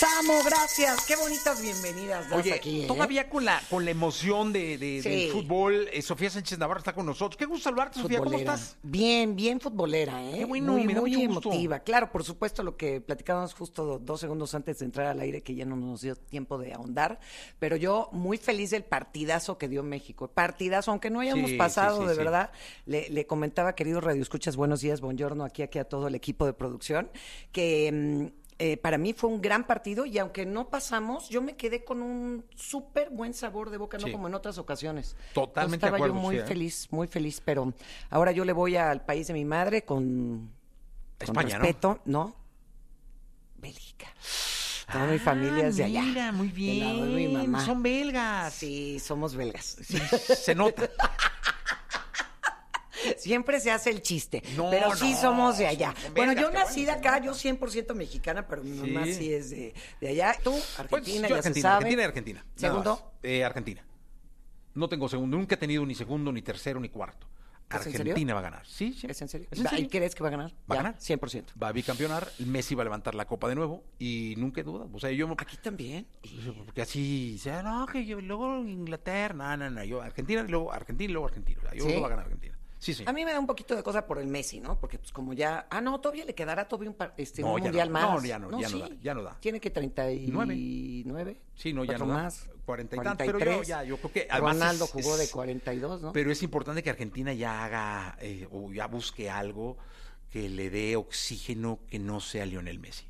amo, gracias. Qué bonitas bienvenidas das Oye, aquí, ¿eh? todavía con la emoción Sí. del fútbol, Sofía Sánchez Navarro está con nosotros. Qué gusto saludarte, Sofía, ¿cómo Futbolera. estás? Bien, bien futbolera, ¿eh? Qué bueno, muy, me da muy mucho gusto. emotiva. Claro, por supuesto, lo que platicábamos justo 2 segundos antes de entrar al aire, que ya no nos dio tiempo de ahondar, pero yo muy feliz del partidazo que dio México. Partidazo, aunque no hayamos Sí, pasado, sí, de sí. verdad. Le comentaba, querido Radio Escuchas, buenos días, buongiorno, aquí a todo el equipo de producción, que para mí fue un gran partido y aunque no pasamos, yo me quedé con un súper buen sabor de boca, no Sí. como en otras ocasiones. Totalmente Estaba de acuerdo, yo muy feliz, pero ahora yo le voy al país de mi madre con España, ¿no? respeto, ¿no? Bélgica. Toda mi familia es de allá. Mira, muy del lado de mi bien. mamá. Son belgas. Sí, somos belgas. Sí, se nota. Siempre se hace el chiste, No, pero sí no, somos de allá. son Bueno, belgas, yo qué nací de bueno, acá, se yo nota. 100% mexicana, pero mi mamá Sí. sí es de allá. Tú, Pues, Argentina, yo ya se Argentina, sabe. Argentina y Argentina. nada ¿Segundo? más. Argentina. No tengo segundo, nunca he tenido ni segundo, ni tercero, ni cuarto. ¿Es en serio? Argentina va a ganar. Sí, sí. ¿Es en serio? ¿Es en ¿Y serio? crees que va a ganar? Va a Ya, ganar. 100%. Va a bicampeonar, Messi va a levantar la copa de nuevo y nunca hay duda. O sea, yo Aquí también. porque así, o sea, no, que yo luego Inglaterra, no, yo Argentina, luego Argentina, luego Argentina. O sea, yo ¿Sí? no va a ganar Argentina. Sí, sí. A mí me da un poquito de cosa por el Messi, ¿no? Porque pues como ya... Ah, no, todavía le quedará todavía No, un ya mundial no. más. No, ya no da, ya no da. Tiene que 39. Sí, no, ya Cuatro no da. más. 40 y tantos, pero yo creo que además Ronaldo es- jugó de es- 42, ¿no? Pero es importante que Argentina ya haga o ya busque algo que le dé oxígeno que no sea Lionel Messi.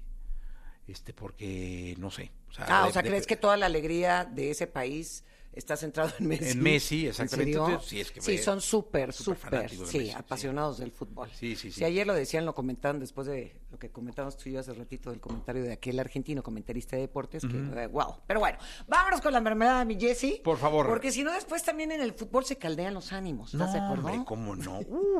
Porque no sé. O sea, ¿crees que toda la alegría de ese país está centrado en Messi? En Messi, exactamente. ¿En serio? Entonces, sí, es que Sí, son súper, fanáticos de sí, Messi, sí. apasionados del fútbol. Sí, sí, sí. Si ayer lo decían, lo comentaban después de lo que comentamos tú y yo hace ratito del comentario de aquel argentino comentarista de deportes, que wow. Pero bueno, vámonos con la mermelada, mi Jessy. Por favor. Porque si no, después también en el fútbol se caldean los ánimos, ¿estás de acuerdo? Hombre, ¿cómo no?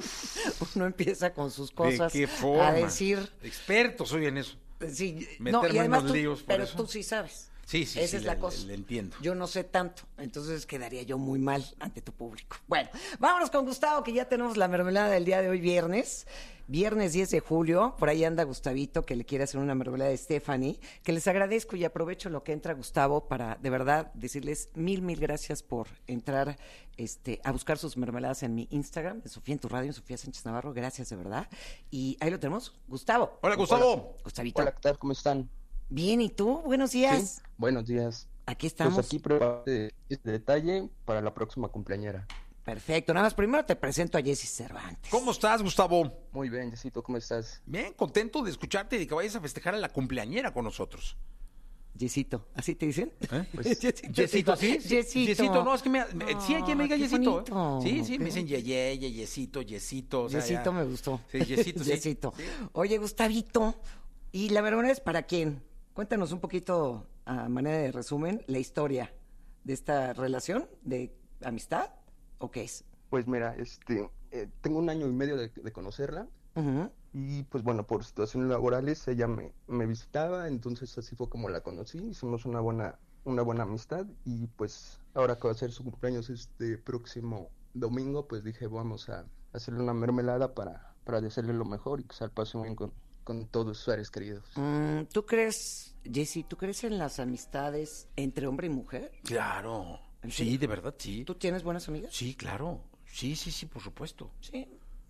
Uno empieza con sus ¿De cosas qué forma? a decir... Experto soy en eso. Sí, Meterme y además en los líos por pero eso. tú sí sabes. Sí, sí, Esa sí, es la le- cosa. le entiendo. Yo no sé tanto, entonces quedaría yo muy mal ante tu público. Bueno, vámonos con Gustavo, que ya tenemos la mermelada del día de hoy, viernes 10 de julio. Por ahí anda Gustavito, que le quiere hacer una mermelada de Stephanie, que les agradezco y aprovecho lo que entra Gustavo para, de verdad, decirles mil gracias por entrar a buscar sus mermeladas en mi Instagram, en Sofía en tu radio, en Sofía Sánchez Navarro. Gracias, de verdad. Y ahí lo tenemos, Gustavo. Hola, Gustavo. Gustavito. Hola, ¿qué tal? ¿Cómo están? Bien, ¿y tú? Buenos días. Sí, buenos días. Aquí estamos. Pues aquí preparé este detalle para la próxima cumpleañera. Perfecto. Nada más, primero te presento a Jessy Cervantes. ¿Cómo estás, Gustavo? Muy bien, Yesito, ¿cómo estás? Bien, contento de escucharte y de que vayas a festejar a la cumpleañera con nosotros. Jessito, ¿así te dicen? Pues, Yesito, ¿sí? Yesito. Yesito, no, es que sí, hay quien me diga qué Yesito. bonito. Sí, sí, Ok. me dicen Yesito, Yesito. O sea, Yesito ya. me gustó. Sí, Yesito, sí. Yesito. Sí. Oye, Gustavito, ¿y la mermelada es para quién? Cuéntanos un poquito, a manera de resumen, la historia de esta relación de amistad, ¿o qué es? Pues mira, tengo 1 año y medio de conocerla Ujú. y pues bueno, por situaciones laborales ella me visitaba, entonces así fue como la conocí, hicimos una buena amistad y pues ahora que va a ser su cumpleaños este próximo domingo, pues dije vamos a hacerle una mermelada para desearle lo mejor y que se la pase muy bien con todos sus seres queridos. ¿Tú crees, Jessy, tú crees en las amistades entre hombre y mujer? Claro. ¿En Sí, serio? de verdad, sí. ¿Tú tienes buenas amigas? Sí, claro. Sí, por supuesto. Sí.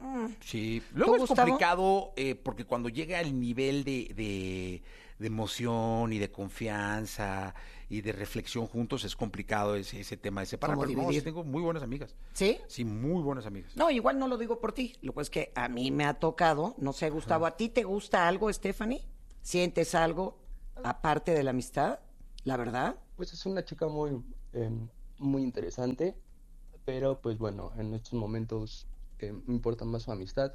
Sí. Luego es Gustavo? complicado porque cuando llega el nivel de emoción y de confianza y de reflexión juntos es complicado ese tema de separar. ¿Cómo Pero no, dividir? sí tengo muy buenas amigas. ¿Sí? Sí, muy buenas amigas. No, igual no lo digo por ti. Lo que es que a mí me ha tocado, no sé, Gustavo, ¿a ti te gusta algo, Stephanie? ¿Sientes algo aparte de la amistad? ¿La verdad? Pues es una chica muy interesante, pero pues bueno, en estos momentos me importa más su amistad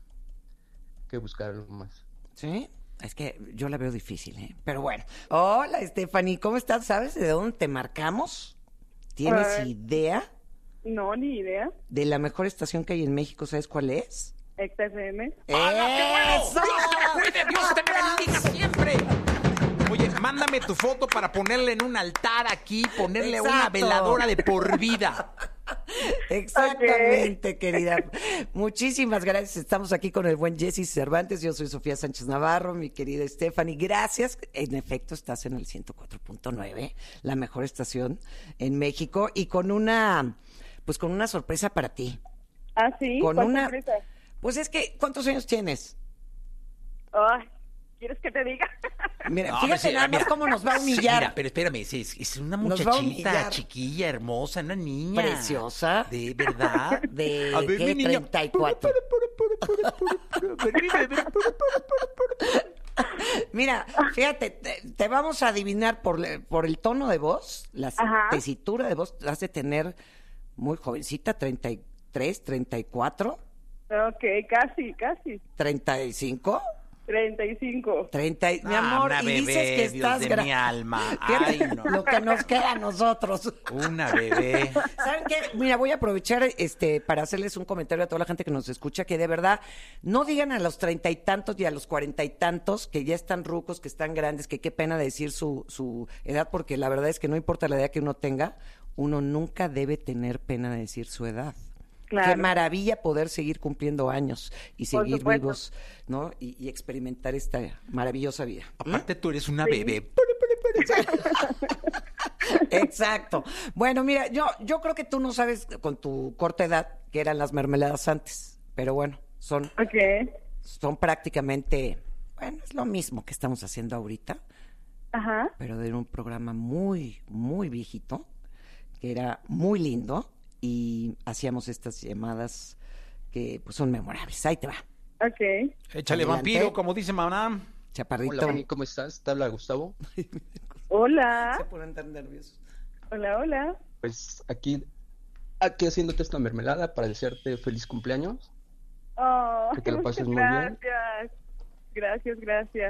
que buscar algo más. Sí. Es que yo la veo difícil, ¿eh? Pero bueno. Hola, Stephanie, ¿cómo estás? ¿Sabes de dónde te marcamos? ¿Tienes idea No, ni idea. de la mejor estación que hay en México? ¿Sabes cuál es? XFM. ¡Eso! ¡Dios te cuide! ¡Dios te bendiga siempre! Oye, mándame tu foto para ponerle en un altar aquí, ponerle una Exacto. veladora de por vida. Exactamente, querida. Muchísimas gracias. Estamos aquí con el buen Jesse Cervantes. Yo soy Sofía Sánchez Navarro, mi querida Stephanie. Gracias. En efecto, estás en el 104.9, la mejor estación en México, y con una sorpresa para ti. ¿Ah, sí? Con ¿Cuál una, sorpresa? pues es que, ¿cuántos años tienes? Ay, ¿quieres que te diga? Mira, No, fíjate pero sí, nada más mira, cómo nos va a sí, humillar. mira, pero espérame, es una Nos va a humillar. muchachita chiquilla, hermosa, una niña. Preciosa. De verdad. De A ver, ¿qué? mi niña. 34. Mira, fíjate, te vamos a adivinar por el tono de voz, la Ajá. tesitura de voz, has de tener muy jovencita, 33, 34, Ok, casi. 35, 35. 30, mi amor, una y bebé, dices que Dios estás de mi alma. Fíjate Ay, no. lo que nos queda a nosotros. Una bebé. ¿Saben qué? Mira, voy a aprovechar para hacerles un comentario a toda la gente que nos escucha, que de verdad no digan a los 30 y tantos y a los 40 y tantos que ya están rucos, que están grandes, que qué pena decir su edad, porque la verdad es que no importa la edad que uno tenga, uno nunca debe tener pena de decir su edad. Claro. Qué maravilla poder seguir cumpliendo años y Por seguir supuesto. vivos, ¿no? Y experimentar esta maravillosa vida. Aparte, tú eres una bebé. Exacto. Bueno, mira, yo creo que tú no sabes con tu corta edad que eran las mermeladas antes, pero bueno, son prácticamente, bueno, es lo mismo que estamos haciendo ahorita, Ajá. pero de un programa muy, muy viejito, que era muy lindo, y hacíamos estas llamadas que pues son memorables. Ahí te va. Ok. Échale, Adelante. vampiro, como dice mamá. Chaparrito. Hola, Fanny, ¿cómo estás? Te habla Gustavo. Se Hola. ponen tan nerviosos. Hola. Pues aquí haciéndote esta mermelada para desearte feliz cumpleaños. Oh, Que te lo pases muchas muy bien. Gracias.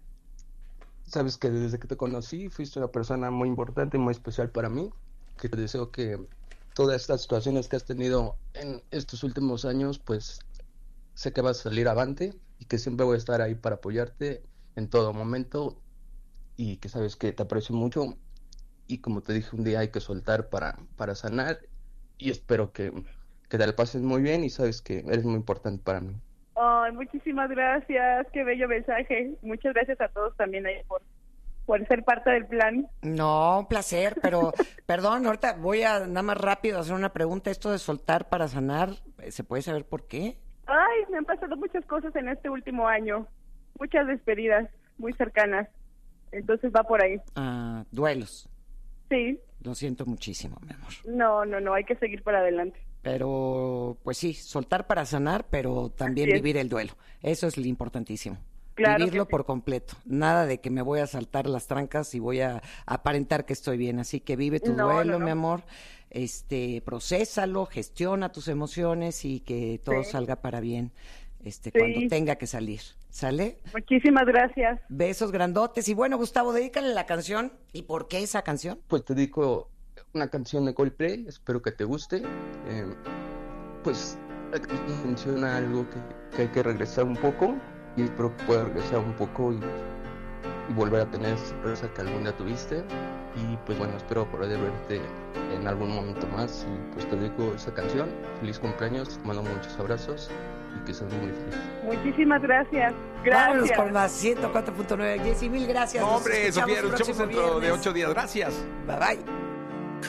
Sabes que desde que te conocí fuiste una persona muy importante y muy especial para mí. Que te deseo que todas estas situaciones que has tenido en estos últimos años, pues sé que vas a salir avante y que siempre voy a estar ahí para apoyarte en todo momento, y que sabes que te aprecio mucho, y como te dije, un día hay que soltar para sanar, y espero que te la pases muy bien, y sabes que eres muy importante para mí. Ay, muchísimas gracias. Qué bello mensaje. Muchas gracias a todos también ahí por ser parte del plan. No, un placer, pero perdón, ahorita voy a nada más rápido hacer una pregunta. Esto de soltar para sanar, ¿se puede saber por qué? Ay, me han pasado muchas cosas en este último año. Muchas despedidas muy cercanas. Entonces va por ahí. Ah, duelos. Sí. Lo siento muchísimo, mi amor. No, hay que seguir para adelante. Pero, pues sí, soltar para sanar, pero también Así es. vivir el duelo. Eso es lo importante. Claro Vivirlo que sí. por completo. Nada de que me voy a saltar las trancas y voy a aparentar que estoy bien. Así que vive tu duelo, no. mi amor. Procésalo, gestiona tus emociones y que todo salga para bien. Cuando tenga que salir. ¿Sale? Muchísimas gracias. Besos grandotes. Y bueno, Gustavo, dedícale la canción. ¿Y por qué esa canción? Pues te dedico una canción de Coldplay, espero que te guste. Pues menciona algo que hay que regresar un poco, y espero que pueda regresar un poco y volver a tener esa sorpresa que algún día tuviste. Y pues bueno, espero poder verte en algún momento más, y pues te dedico esa canción. Feliz cumpleaños, te mando muchos abrazos y que seas muy feliz. Muchísimas gracias. Vámonos Gracias. por más 100.4.9. Jessy, mil gracias. No, Nos hombre, escuchamos Sofía, el nos escuchamos próximo dentro de viernes. 8 días. Gracias. Bye bye.